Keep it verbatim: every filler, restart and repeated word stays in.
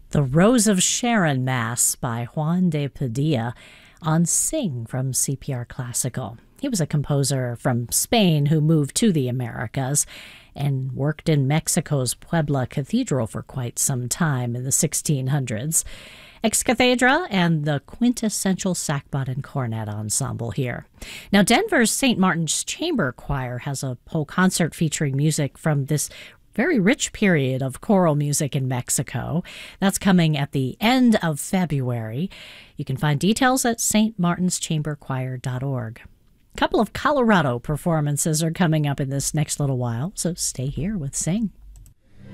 The Rose of Sharon Mass by Juan de Padilla on Sing from C P R Classical. He was a composer from Spain who moved to the Americas and worked in Mexico's Puebla Cathedral for quite some time in the sixteen hundreds. Ex Cathedra and the quintessential sackbut and cornet ensemble here. Now, Denver's Saint Martin's Chamber Choir has a whole concert featuring music from this very rich period of choral music in Mexico. That's coming at the end of February. You can find details at s t martins chamber choir dot org. A couple of Colorado performances are coming up in this next little while, so stay here with Sing.